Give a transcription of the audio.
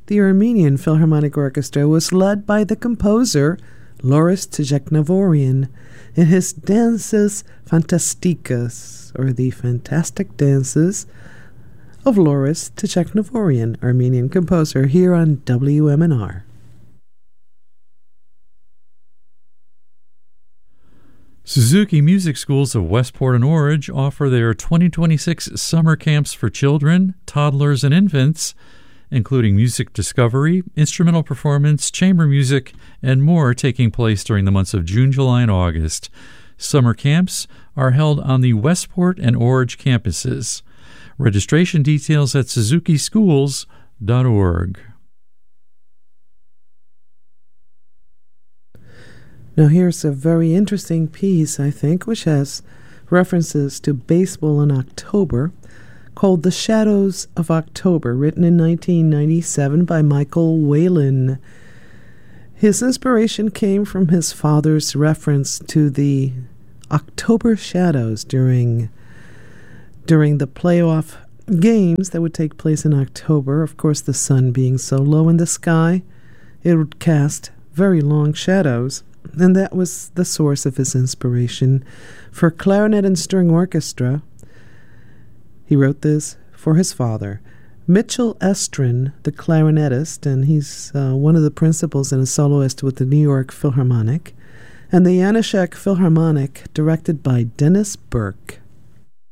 The Armenian Philharmonic Orchestra was led by the composer Loris Tjeknavorian in his Dances Fantasticas, or the Fantastic Dances of Loris Tjeknavorian, Armenian composer, here on WMNR. Suzuki Music Schools of Westport and Orange offer their 2026 summer camps for children, toddlers, and infants, including music discovery, instrumental performance, chamber music, and more, taking place during the months of June, July, and August. Summer camps are held on the Westport and Orange campuses. Registration details at suzukischools.org. Now here's a very interesting piece, I think, which has references to baseball in October, called The Shadows of October, written in 1997 by Michael Whalen. His inspiration came from his father's reference to the October shadows during the playoff games that would take place in October. Of course, the sun being so low in the sky, it would cast very long shadows. And that was the source of his inspiration for clarinet and string orchestra. He wrote this for his father. Mitchell Estrin, the clarinetist, and he's one of the principals and a soloist with the New York Philharmonic, and the Janacek Philharmonic, directed by Dennis Burke.